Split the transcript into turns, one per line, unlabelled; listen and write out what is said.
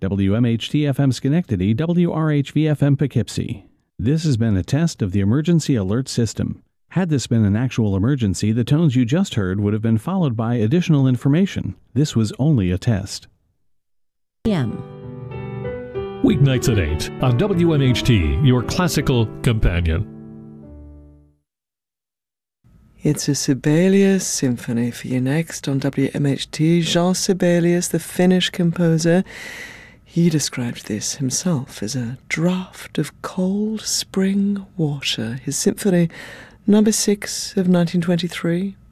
WMHT-FM Schenectady, WRHV-FM Poughkeepsie. This has been a test of the emergency alert system. Had this been an actual emergency, the tones you just heard would have been followed by additional information. This was only a test.
Weeknights at 8 on WMHT, your classical companion.
It's a Sibelius symphony for you next on WMHT. Jean Sibelius, the Finnish composer, he described this himself as a draught of cold spring water. His symphony number 6 of 1923.